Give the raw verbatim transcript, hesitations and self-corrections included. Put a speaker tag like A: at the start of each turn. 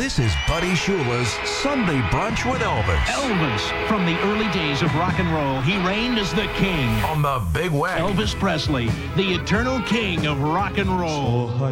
A: This is Buddy Shula's Sunday Brunch with Elvis.
B: Elvis, from the early days of rock and roll, he reigned as the king.
A: On the Big Wagon.
B: Elvis Presley, the eternal king of rock and roll.
C: So